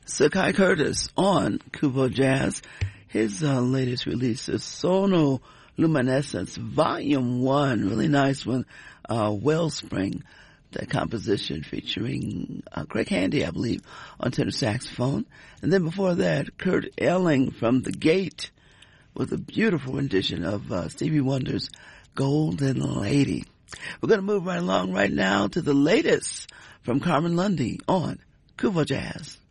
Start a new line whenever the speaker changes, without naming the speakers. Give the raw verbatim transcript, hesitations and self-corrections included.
Sakai Curtis on Kubo Jazz. His uh, latest release is Sono Luminescence Volume one. Really nice one. Uh, Wellspring, that composition featuring uh, Craig Handy, I believe, on tenor saxophone. And then before that, Kurt Elling from The Gate with a beautiful rendition of uh, Stevie Wonder's Golden Lady. We're going to move right along right now to the latest from Carmen Lundy on Kubo Jazz.